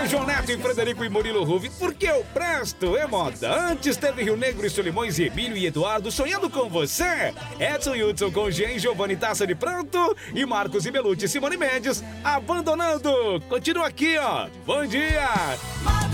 João Neto e Frederico e Murilo Ruvi, porque eu presto, é moda. Antes teve Rio Negro e Solimões e Emílio e Eduardo sonhando com você. Edson e Hudson com Jean, Giovanni Taça de Pronto e Marcos e Belucci e Simone Mendes abandonando. Continua aqui, ó. Bom dia.